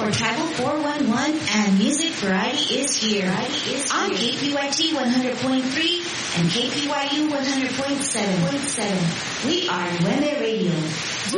or Tribal 411, and Music Variety is here. On KPYT 100.3 and KPYU 100.7. We are Nueve Radio.